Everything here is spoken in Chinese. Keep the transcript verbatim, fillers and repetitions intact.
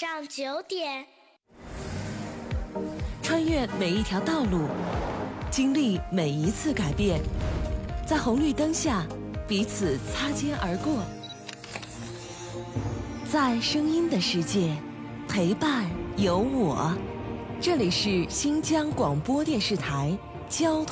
上九点， 穿越每一条道路，经历每一次改变，在红绿灯下彼此擦肩而过，在声音的世界陪伴有我。这里是新疆广播电视台交通